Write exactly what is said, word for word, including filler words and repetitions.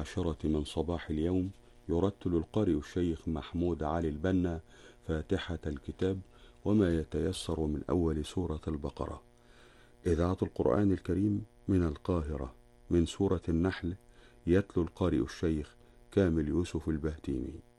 عشرة من صباح اليوم يرتل القارئ الشيخ محمود علي البنا فاتحة الكتاب وما يتيسر من أول سورة البقرة. إذاعة القرآن الكريم من القاهرة، من سورة النحل، يتلو القارئ الشيخ كامل يوسف البهتيمي.